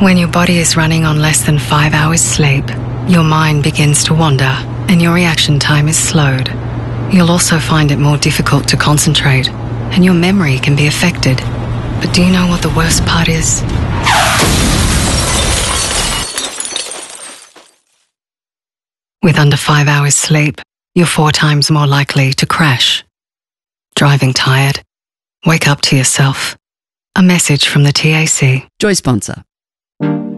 When your body is running on less than 5 hours sleep, your mind begins to wander and your reaction time is slowed. You'll also find it more difficult to concentrate and your memory can be affected. But do you know what the worst part is? With under 5 hours sleep, you're 4 times more likely to crash. Driving tired? Wake up to yourself. A message from the TAC. Joy sponsor.